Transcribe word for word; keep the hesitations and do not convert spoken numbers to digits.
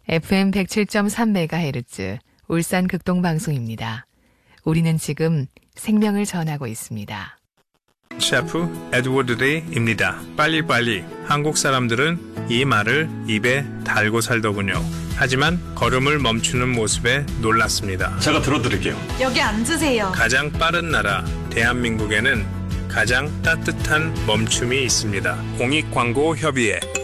에프엠 백칠 점 삼 메가헤르츠 울산 극동방송입니다. 우리는 지금 생명을 전하고 있습니다. 셰프 에드워드 데이입니다. 빨리빨리. 한국 사람들은 이 말을 입에 달고 살더군요. 하지만 걸음을 멈추는 모습에 놀랐습니다. 제가 들어드릴게요. 여기 앉으세요. 가장 빠른 나라 대한민국에는 가장 따뜻한 멈춤이 있습니다. 공익광고협의회